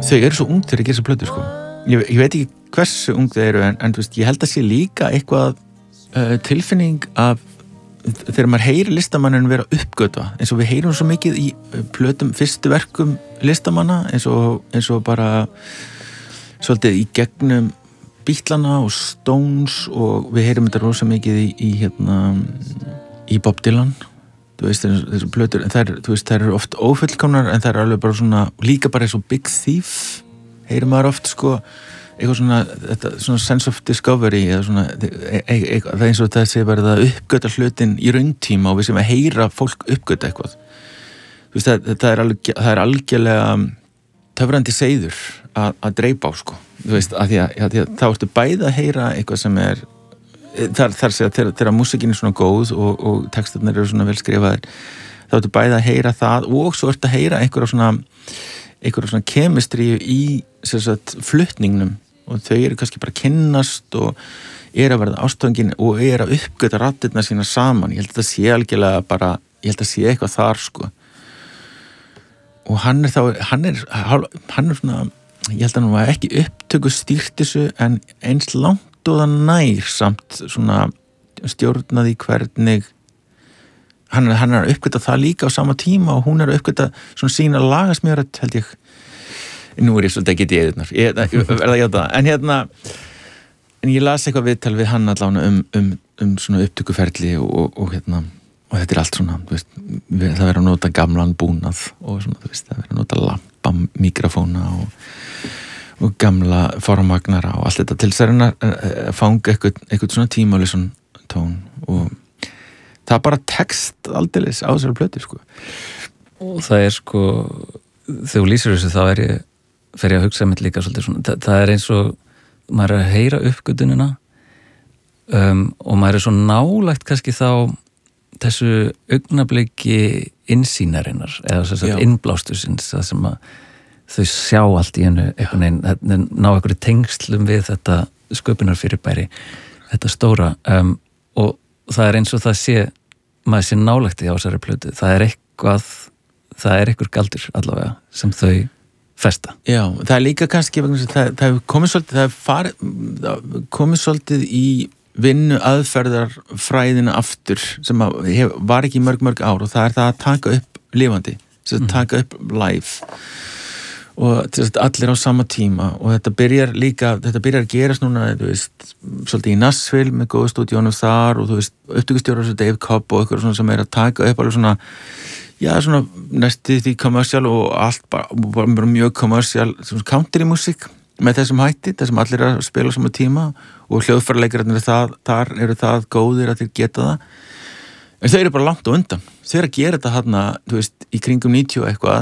þau eru svo ung þegar ég gera þessar plötur sko. Ég veit ekki hversu ung þau eru en þú veist, ég held að sé líka eitthvað tilfinning af þegar maður heyrir listamannin vera uppgötva eins og við heyrum svo mikið í plötum fyrstu verkum listamanna eins og bara svolítið í gegnum Beatlana og Stones og við heyrum þetta rosa mikið í Bob Dylan þú veist, þessu plötur en þær eru oft ófullkomnar en þær eru alveg bara svona, líka bara eins og Big Thief heyrum maður oft sko eitthvað svona sense of discovery eða svona, það eins og það sé verið að uppgöta hlutin í rauntíma og við sem að heyra fólk uppgöta eitthvað þú veist, það er algjörlega töfrandi seiður að dreipa á sko þú veist, að því að þá ertu bæði að heyra eitthvað sem er þar sé að þegar músikin er svona góð og textarnir eru svona vel skrifaðir þá ertu bæði að heyra það og svo ertu að heyra einhverja svona kemistríu í sagt, flutningnum og þau eru kannski bara að kynnast og eru að verða ástofangin og eru að uppgöta raddirnar sína saman ég held að það sé algjörlega bara ég held að sé eitthvað þar sko og hann er svona ég held að hann var ekki upptöku stýrt þessu en eins langt og það nær samt svona stjórnaði hvernig hann er að uppgöta það líka á sama tíma og hún er að uppgöta svona sína lagasmjörat held ég nú er ég svolítið að geta í eðurnar en ég las eitthvað viðtal við hann allan svona upptökuferli og þetta er allt svona veist, það verður að nota gamlan búnað og svona, veist, það verður að nota lampa, mikrofóna og gamla formagnara og allt þetta til þess að fanga eitthvað svona tímalausan tón og það er bara text aldeilis á þessari plötu sko. Og það er sko þegar þú lýsir þessu þá fer ég að hugsa mitt líka svolítið svona, það er eins og maður er að heyra uppgötunina og maður er svo nálægt kannski þá þessu augnabliki innsýnarinnar eða innblástusins það sem að þau sjá allt í hennu einhvern veginn, ná einhverju tengslum við þetta sköpunarfyrirbæri þetta stóra og það er eins og það sé maður sé nálægt í á þessari plötu það er einhver galdur allavega sem þau festa. Já, það er líka kannski það hefur komið svolítið í vinnu aðferðarfræðina aftur sem var ekki mörg ár og það er það að taka upp lifandi, taka upp live og allir á sama tíma og þetta byrjar að gerast núna, þú veist, svolítið í Nashville með góðu stúdíónu þar og þú veist, upptökustjórar svo Dave Cobb og eitthvað svona sem er að taka upp alveg svona svona næstu því kommersial og allt bara mjög kommersial country músík með þessum hætti, þessum allir að spila á sama tíma og hljóðfæraleikirarnir þar eru það góðir að þeir geta það en þau eru bara langt á undan þau eru að gera þetta þarna, þú veist, í kringum 90 eitthvað